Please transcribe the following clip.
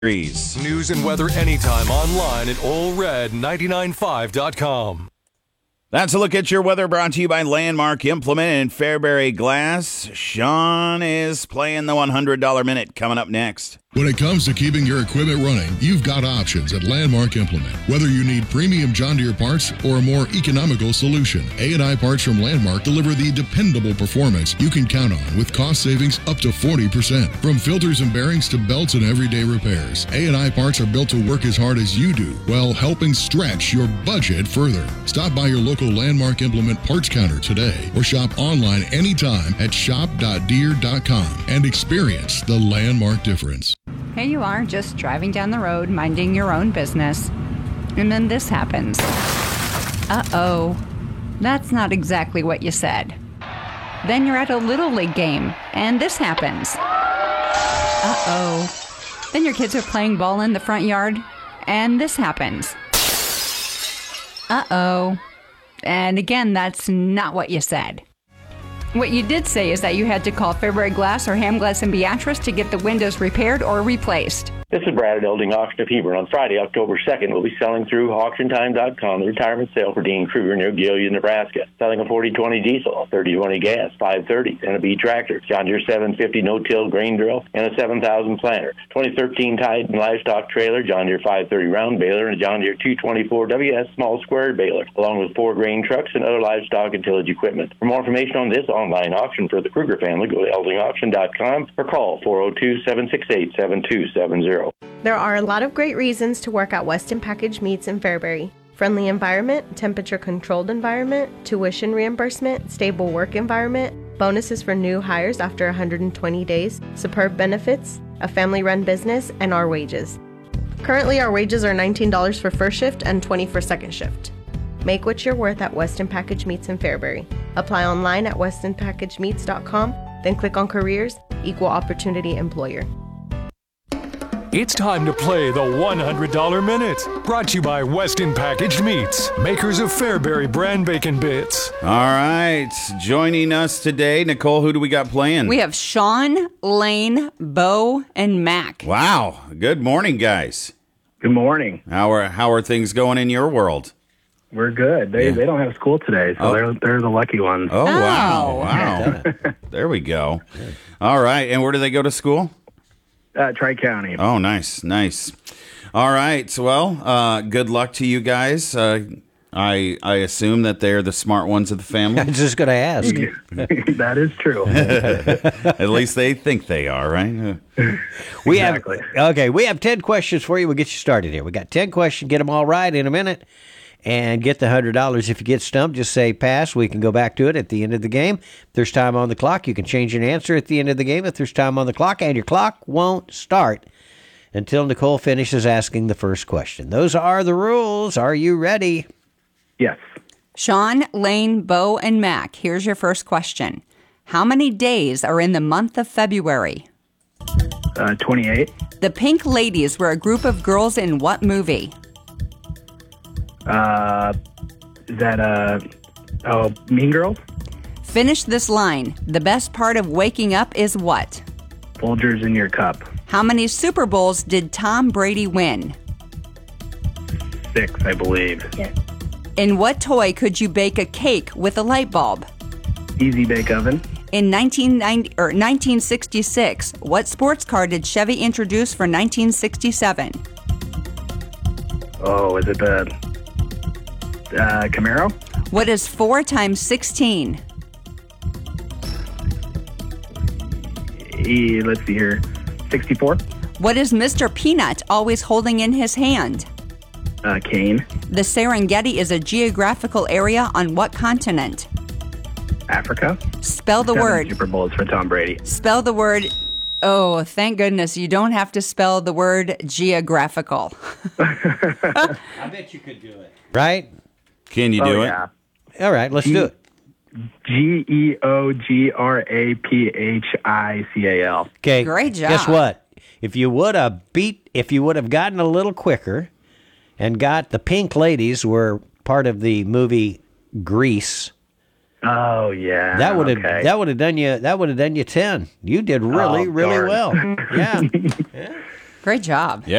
News and weather anytime online at allred995.com. That's a look at your weather, brought to you by Landmark Implement and Fairbury Glass. Sean is playing the $100 minute coming up next. When it comes to keeping your equipment running, you've got options at Landmark Implement. Whether you need premium John Deere parts or a more economical solution, A&I parts from Landmark deliver the dependable performance you can count on with cost savings up to 40%. From filters and bearings to belts and everyday repairs, A&I parts are built to work as hard as you do while helping stretch your budget further. Stop by your local Landmark Implement parts counter today or shop online anytime at shop.deere.com and experience the Landmark difference. Here you are, just driving down the road, minding your own business. And then this happens. Uh-oh. That's not exactly what you said. Then you're at a Little League game, and this happens. Uh-oh. Then your kids are playing ball in the front yard, and this happens. Uh-oh. And again, that's not what you said. What you did say is that you had to call Fairbury Glass or Ham Glass and Beatrice to get the windows repaired or replaced. This is Brad at Elding Auction of Hebron. On Friday, October 2nd, we'll be selling through AuctionTime.com the retirement sale for Dean Kruger near Gillian, Nebraska. Selling a 40-20 diesel, 30-20 gas, 530, and a B tractor, John Deere 750 no-till grain drill, and a 7,000 planter. 2013 Titan livestock trailer, John Deere 530 round baler, and a John Deere 224 WS small square baler, along with 4 grain trucks and other livestock and tillage equipment. For more information on this online auction for the Kruger family, go to EldingAuction.com or call 402-768-7270. There are a lot of great reasons to work at Weston Package Meats in Fairbury. Friendly environment, temperature-controlled environment, tuition reimbursement, stable work environment, bonuses for new hires after 120 days, superb benefits, a family-run business, and our wages. Currently, our wages are $19 for first shift and $20 for second shift. Make what you're worth at Weston Package Meats in Fairbury. Apply online at westonpackagemeats.com, then click on Careers, Equal Opportunity Employer. It's time to play the $100 Minute. Brought to you by Weston Packaged Meats, makers of Fairbury brand bacon bits. All right. Joining us today, Nicole, who do we got playing? We have Sean, Lane, Bo, and Mac. Wow. Good morning, guys. Good morning. How are things going in your world? We're good. They don't have school today, so they're the lucky ones. Oh, wow. There we go. All right. And where do they go to school? Tri-County. Oh, nice. All right. Well, good luck to you guys. I assume that they're the smart ones of the family. I was just going to ask. That is true. At least they think they are, right? We have 10 questions for you. We'll get you started here. We got 10 questions. Get them all right in a minute. And get the $100. If you get stumped, just say pass. We can go back to it at the end of the game. If there's time on the clock, you can change an answer at the end of the game if there's time on the clock. And your clock won't start until Nicole finishes asking the first question. Those are the rules. Are you ready? Yes. Sean, Lane, Bo, and Mac, here's your first question. How many days are in the month of February? 28. The Pink Ladies were a group of girls in what movie? Mean Girls? Finish this line. The best part of waking up is what? Folgers in your cup. How many Super Bowls did Tom Brady win? 6, I believe. Yeah. In what toy could you bake a cake with a light bulb? Easy Bake Oven. In 1966, what sports car did Chevy introduce for 1967? Oh, is it the Camaro? What is 4 times 16? Let's see here. 64. What is Mr. Peanut always holding in his hand? Cane. The Serengeti is a geographical area on what continent? Africa. Spell the 7 word. Super Bowls for Tom Brady. Spell the word. Oh, thank goodness. You don't have to spell the word geographical. I bet you could do it. Right? Can you do it? Yeah. All right, let's do it. Geographical. Okay. Great job. Guess what? If you would have gotten a little quicker and got the Pink Ladies were part of the movie Grease. Oh yeah. That would have done you 10. You did really well. Yeah. Great job. Yeah.